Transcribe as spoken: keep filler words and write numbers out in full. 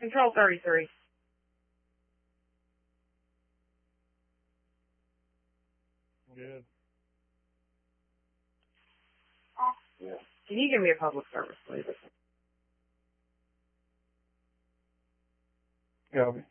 Control thirty-three. Good. Yeah. Can you give me a public service, please? Copy.